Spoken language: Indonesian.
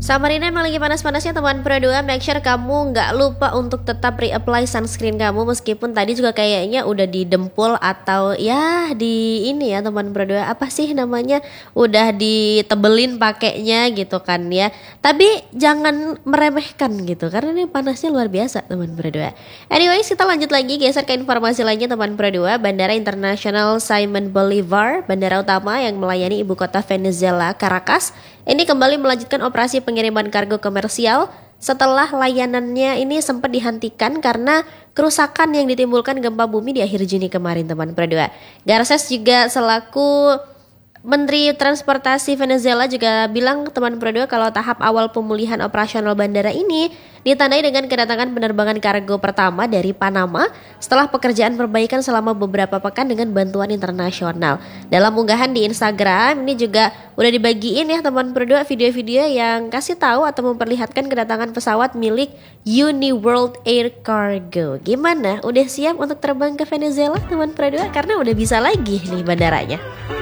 Samarinda emang lagi panas-panasnya teman Pro 2. Make sure kamu nggak lupa untuk tetap reapply sunscreen kamu, meskipun tadi juga kayaknya udah didempul atau ya di ini ya teman Pro 2, apa sih namanya, udah ditebelin pakainya gitu kan ya. Tapi jangan meremehkan gitu, karena ini panasnya luar biasa teman Pro 2. Anyways, kita lanjut lagi, geser ke informasi lainnya teman Pro 2. Bandara Internasional Simon Bolivar, bandara utama yang melayani ibu kota Venezuela, Caracas, ini kembali melanjutkan operasi pengiriman kargo komersial setelah layanannya ini sempat dihentikan karena kerusakan yang ditimbulkan gempa bumi di akhir Juni kemarin teman Pro 2. Garces juga selaku Menteri Transportasi Venezuela juga bilang teman Pro 2 kalau tahap awal pemulihan operasional bandara ini ditandai dengan kedatangan penerbangan kargo pertama dari Panama setelah pekerjaan perbaikan selama beberapa pekan dengan bantuan internasional. Dalam unggahan di Instagram ini juga udah dibagiin ya teman Pro 2 video-video yang kasih tahu atau memperlihatkan kedatangan pesawat milik Uni World Air Cargo. Gimana? Udah siap untuk terbang ke Venezuela teman Pro 2? Karena udah bisa lagi nih bandaranya.